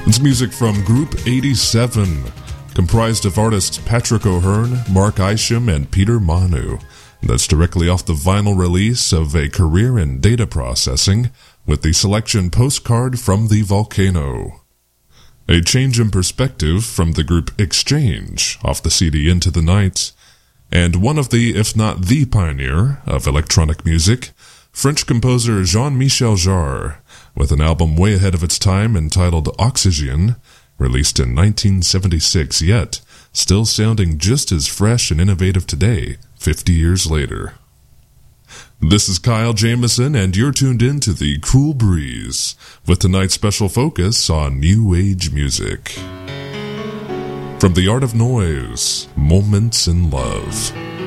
It's music from Group 87, comprised of artists Patrick O'Hearn, Mark Isham, and Peter Manu. That's directly off the vinyl release of A Career in Data Processing, with the selection Postcard from the Volcano. A Change in Perspective from the group Exchange, off the CD Into the Night. And one of the, if not the pioneer, of electronic music, French composer Jean-Michel Jarre, with an album way ahead of its time entitled Oxygen, released in 1976, yet still sounding just as fresh and innovative today, 50 years later. This is Kyle Jamison, and you're tuned in to The Cool Breeze, with tonight's special focus on New Age music. From The Art of Noise, Moments in Love.